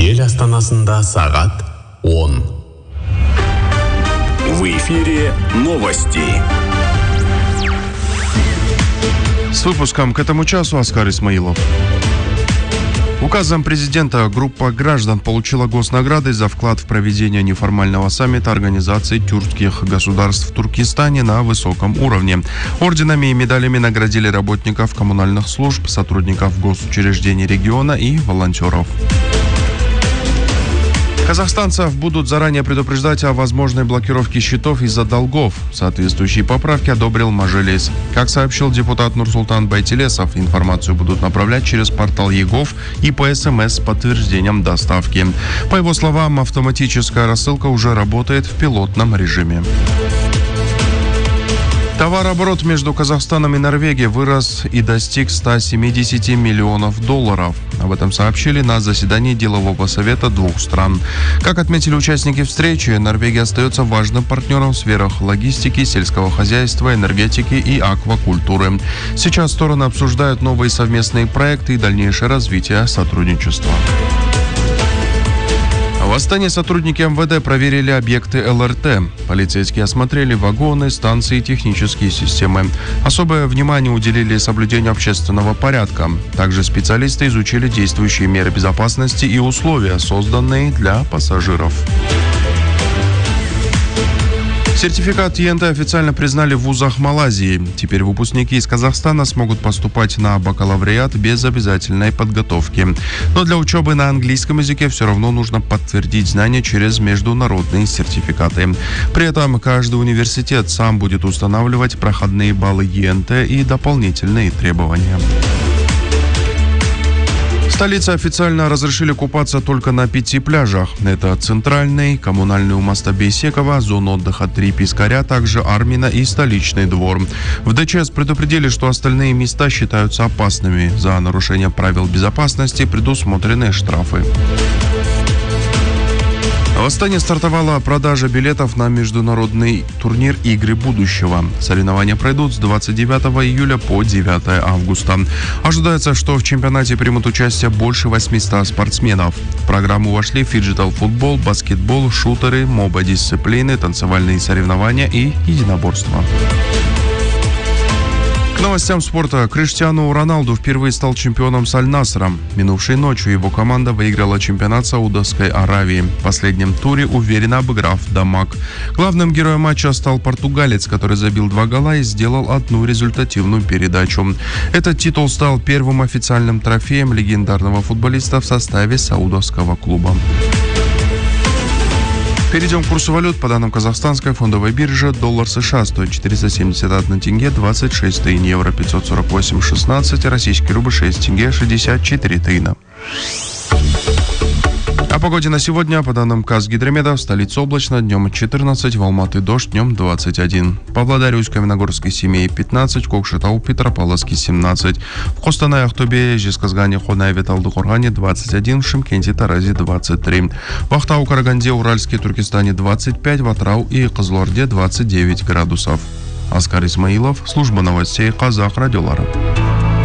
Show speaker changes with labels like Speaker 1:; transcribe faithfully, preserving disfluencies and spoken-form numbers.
Speaker 1: Ел астанасында сағат он.
Speaker 2: В эфире новости.
Speaker 3: С выпуском к этому часу Оскар Исмаилов. Указом президента группа граждан получила госнаграды за вклад в проведение неформального саммита Организации тюркских государств в Туркестане на высоком уровне. Орденами и медалями наградили работников коммунальных служб, сотрудников госучреждений региона и волонтеров. Казахстанцев будут заранее предупреждать о возможной блокировке счетов из-за долгов. Соответствующие поправки одобрил Мажилис. Как сообщил депутат Нурсултан Байтилесов, информацию будут направлять через портал ЕГОВ и по СМС с подтверждением доставки. По его словам, автоматическая рассылка уже работает в пилотном режиме. Товарооборот между Казахстаном и Норвегией вырос и достиг ста семидесяти миллионов долларов. Об этом сообщили на заседании делового совета двух стран. Как отметили участники встречи, Норвегия остается важным партнером в сферах логистики, сельского хозяйства, энергетики и аквакультуры. Сейчас стороны обсуждают новые совместные проекты и дальнейшее развитие сотрудничества. В Астане сотрудники МВД проверили объекты ЛРТ. Полицейские осмотрели вагоны, станции и технические системы. Особое внимание уделили соблюдению общественного порядка. Также специалисты изучили действующие меры безопасности и условия, созданные для пассажиров. Сертификат ЕНТ официально признали в вузах Малайзии. Теперь выпускники из Казахстана смогут поступать на бакалавриат без обязательной подготовки. Но для учебы на английском языке все равно нужно подтвердить знания через международные сертификаты. При этом каждый университет сам будет устанавливать проходные баллы ЕНТ и дополнительные требования. В столице официально разрешили купаться только на пяти пляжах. Это Центральный, коммунальный у моста Бейсекова, зона отдыха три Пискаря, также Армина и Столичный двор. В ДЧС предупредили, что остальные места считаются опасными. За нарушение правил безопасности предусмотрены штрафы. В Астане стартовала продажа билетов на международный турнир «Игры будущего». Соревнования пройдут с двадцать девятого июля по девятое августа. Ожидается, что в чемпионате примут участие больше восьмисот спортсменов. В программу вошли фиджитал-футбол, баскетбол, шутеры, моба-дисциплины, танцевальные соревнования и единоборства. К новостям спорта. Криштиану Роналду впервые стал чемпионом с Аль-Насром. Минувшей ночью его команда выиграла чемпионат Саудовской Аравии. В последнем туре уверенно обыграв Дамаг. Главным героем матча стал португалец, который забил два гола и сделал одну результативную передачу. Этот титул стал первым официальным трофеем легендарного футболиста в составе саудовского клуба. Перейдем к курсу валют. По данным казахстанской фондовой биржи, доллар США стоит четыреста семьдесят один тенге двадцать шесть тыин, евро пятьсот сорок восемь шестнадцать, российский рубль шесть тенге шестьдесят четыре тыина. О погоде на сегодня. По данным Казгидромеда, в столице облачно, днем четырнадцать, в Алматы дождь, днем двадцать один. В Павлодаре, Усть-Каменогорске, Семей пятнадцать, Кокшетау, Петропавловске семнадцать. В Костанае, Ахтубе, Жезказгане, Хонаеве, Талдыкоргане двадцать один, в Шымкенте, Таразе двадцать три. В Ахтау, Караганде, Уральске, Туркестане двадцать пять, в Атрау и Кызылорде двадцать девять градусов. Оскар Исмаилов, служба новостей Казах радиолары.